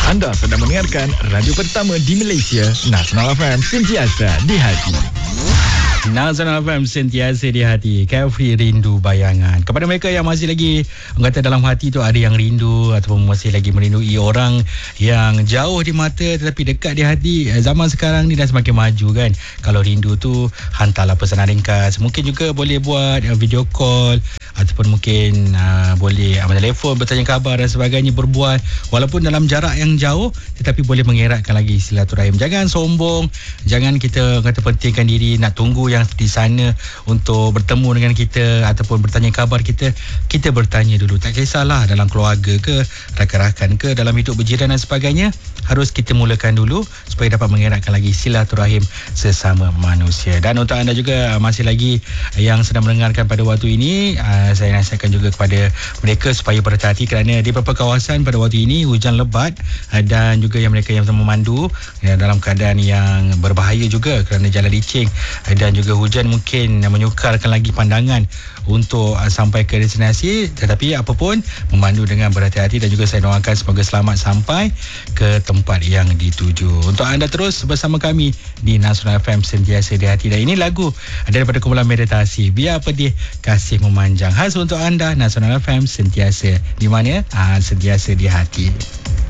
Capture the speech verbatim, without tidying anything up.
Anda sedang mendengarkan radio pertama di Malaysia, Nasional F M, sentiasa di hati. Nasional F M, sentiasa di hati. Carefree, rindu bayangan. Kepada mereka yang masih lagi kata dalam hati tu ada yang rindu ataupun masih lagi merindui orang yang jauh di mata tetapi dekat di hati. Zaman sekarang ni dah semakin maju kan. Kalau rindu tu hantarlah pesanan ringkas. Mungkin juga boleh buat video call ataupun mungkin uh, boleh uh, telefon, bertanya khabar dan sebagainya, berbual walaupun dalam jarak yang jauh tetapi boleh mengeratkan lagi silaturahim. Jangan sombong, jangan kita kata pentingkan diri nak tunggu yang di sana untuk bertemu dengan kita ataupun bertanya khabar kita. Kita bertanya dulu, tak kisahlah dalam keluarga ke, rakan-rakan ke, dalam hidup berjiran dan sebagainya, harus kita mulakan dulu supaya dapat mengeratkan lagi silaturahim sesama manusia. Dan untuk anda juga masih lagi yang sedang mendengarkan pada waktu ini, uh, saya nasihatkan juga kepada mereka supaya berhati-hati kerana di beberapa kawasan pada waktu ini hujan lebat uh, dan juga yang mereka yang memandu ya, dalam keadaan yang berbahaya juga kerana jalan licin uh, dan juga hujan mungkin menyukarkan lagi pandangan untuk uh, sampai ke destinasi. Tetapi apapun, memandu dengan berhati-hati dan juga saya doakan semoga selamat sampai ke tempat yang dituju. Untuk anda terus bersama kami di Nasional F M, sentiasa di hati. Dan ini lagu daripada kumpulan Meditasi, Biar Pedih Kasih Memanjang, khas untuk anda. Nasional F M, sentiasa di mana? Ah, sentiasa di hati.